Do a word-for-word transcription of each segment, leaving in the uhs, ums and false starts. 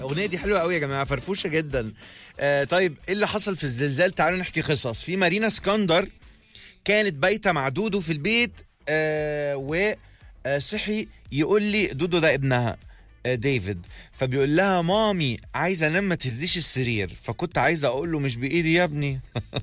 الاغنيه دي حلوه قوي يا جماعه، فرفوشه جدا. آه طيب ايه اللي حصل في الزلزال؟ تعالوا نحكي قصص. في مارينا اسكندر كانت بايته مع دودو في البيت، آه وصحي يقول لي دودو ده ابنها آه ديفيد، فبيقول لها مامي عايزه انام ما تهزيش السرير، فكنت عايزه اقول له مش بايدي يا ابني.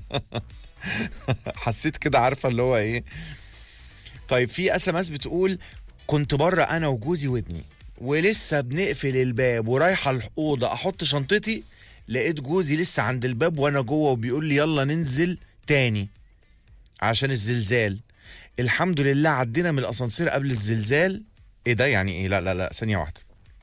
حسيت كده، عارفه اللي هو ايه. طيب في اس ام اس بتقول كنت بره انا وجوزي وابني ولسه بنقفل الباب ورايحه الاوضه احط شنطتي، لقيت جوزي لسه عند الباب وانا جوه وبيقول لي يلا ننزل تاني عشان الزلزال. الحمد لله عدينا من الاسانسير قبل الزلزال. ايه ده يعني ايه؟ لا لا لا ثانيه واحده.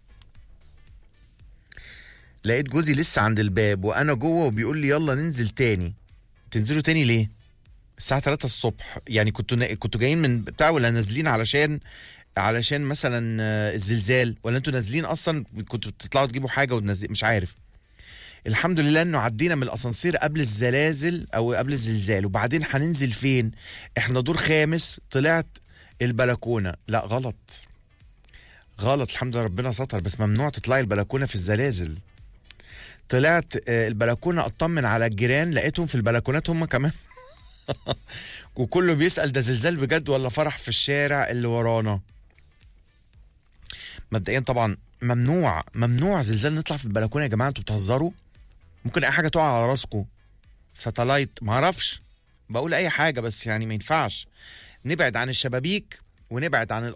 لقيت جوزي لسه عند الباب وانا جوه وبيقول لي يلا ننزل تاني. تنزلوا تاني ليه؟ الساعه ثلاثة الصبح يعني كنتوا نا... كنتوا جايين من بتاع ولا نازلين علشان علشان مثلا الزلزال، ولا انتوا نازلين اصلا كنتوا بتطلعوا تجيبوا حاجه وتنزل؟ مش عارف. الحمد لله انه عدينا من الاسانسير قبل الزلازل او قبل الزلزال. وبعدين هننزل فين؟ احنا دور خامس. طلعت البلكونه. لا غلط غلط، الحمد لله ربنا ستر، بس ممنوع تطلعي البلكونه في الزلازل. طلعت البلكونه اطمن على الجيران، لقيتهم في البلكونات هم كمان. وكله بيسأل ده زلزال بجد ولا فرح في الشارع اللي ورانا. مبدئيا طبعا ممنوع ممنوع زلزال نطلع في البلكونه يا جماعه، انتوا بتهزروا. ممكن اي حاجه تقع على راسكم، ساتلايت، ما اعرفش، بقول اي حاجه بس يعني ما ينفعش. نبعد عن الشبابيك ونبعد عن